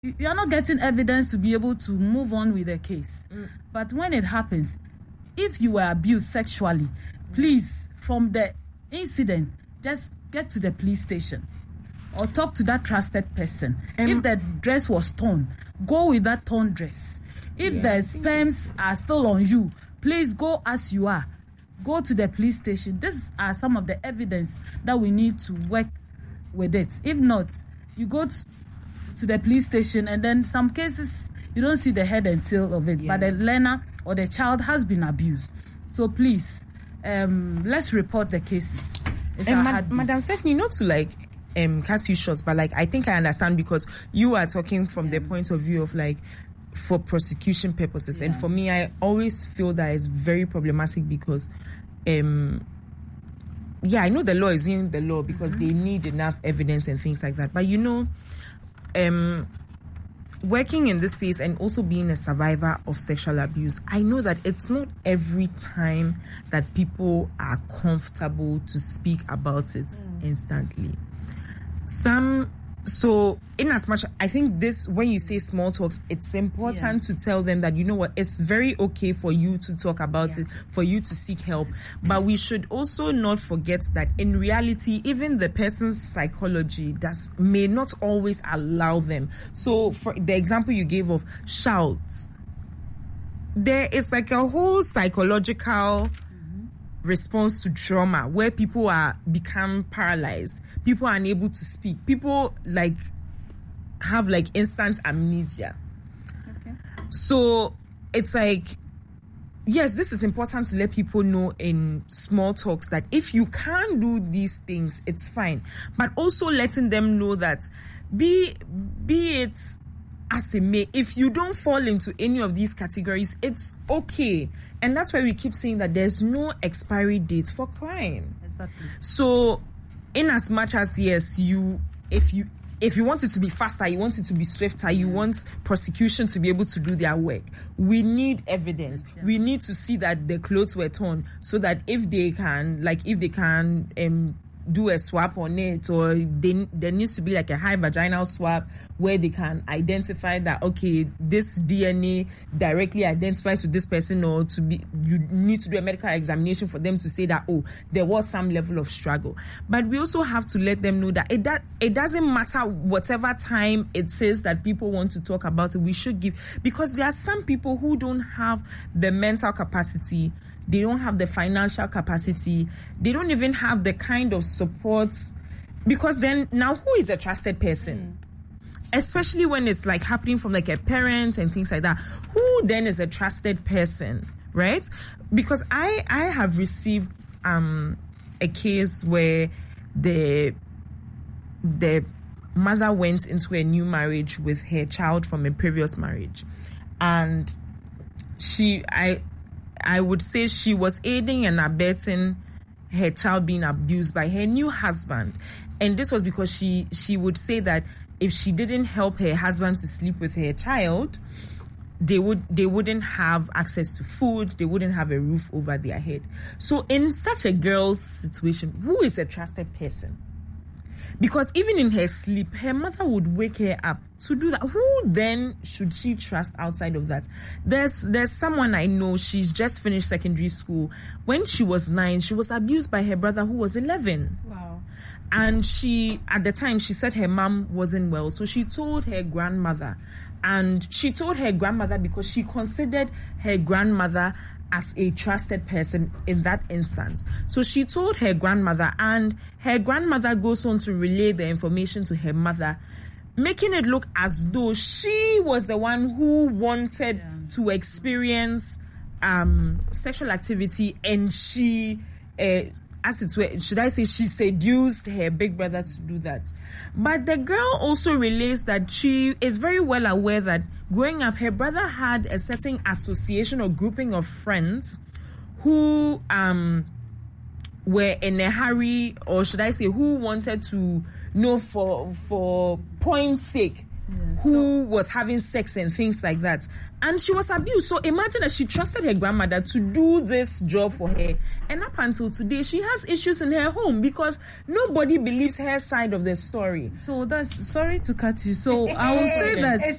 you are not getting evidence to be able to move on with the case. But when it happens, if you were abused sexually, please, from the incident, just get to the police station or talk to that trusted person. If the dress was torn, go with that torn dress. If the sperms are still on you, please go as you are. Go to the police station. These are some of the evidence that we need to work with it. If not, you go to the police station, and then some cases you don't see the head and tail of it, but the learner or the child has been abused. So please, let's report the cases. Madam Stephanie, not to cast you short, but I think I understand, because you are talking from the point of view of for prosecution purposes, and for me, I always feel that it's very problematic because I know the law is in the law because they need enough evidence and things like that, but working in this space and also being a survivor of sexual abuse, I know that it's not every time that people are comfortable to speak about it instantly. So in as much, I think this, when you say small talks, it's important to tell them that, you know what, it's very okay for you to talk about it, for you to seek help. But we should also not forget that in reality, even the person's psychology may not always allow them. So for the example you gave of shouts, there is a whole psychological response to trauma where people become paralyzed. People are unable to speak. People have instant amnesia. Okay. So it's yes, this is important to let people know in small talks that if you can't do these things, it's fine. But also letting them know that be it as it may, if you don't fall into any of these categories, it's okay. And that's why we keep saying that there's no expiry date for crime. Exactly. So in as much as, yes, if you want it to be faster, you want it to be swifter, you want prosecution to be able to do their work, we need evidence. Yeah. We need to see that the clothes were torn, so that if they can do a swab on it, or there needs to be a high vaginal swab where they can identify that, okay, this DNA directly identifies with this person, or you need to do a medical examination for them to say that, oh, there was some level of struggle. But we also have to let them know that it doesn't matter whatever time it says that people want to talk about it, we should give, because there are some people who don't have the mental capacity, they don't have the financial capacity, they don't even have the kind of support, because then now who is a trusted person? Especially when it's happening from a parent and things like that. Who then is a trusted person, right? Because I have received a case where the mother went into a new marriage with her child from a previous marriage, and I would say she was aiding and abetting her child being abused by her new husband. And this was because she would say that if she didn't help her husband to sleep with her child, they wouldn't have access to food, they wouldn't have a roof over their head. So in such a girl's situation, who is a trusted person? Because even in her sleep, her mother would wake her up to do that. Who then should she trust outside of that? There's someone I know, she's just finished secondary school. When she was 9, she was abused by her brother who was 11. Wow. And at the time, she said her mom wasn't well. So she told her grandmother. And she told her grandmother because she considered her grandmother as a trusted person in that instance. So she told her grandmother, and her grandmother goes on to relay the information to her mother, making it look as though she was the one who wanted to experience sexual activity, and she as it were, should I say, she seduced her big brother to do that. But the girl also relates that she is very well aware that growing up, her brother had a certain association or grouping of friends who were in a hurry, or should I say, who wanted to know for point's sake who was having sex and things like that. And she was abused. So imagine that she trusted her grandmother to do this job for her. And up until today, she has issues in her home because nobody believes her side of the story. So that's, sorry to cut you. So I will say that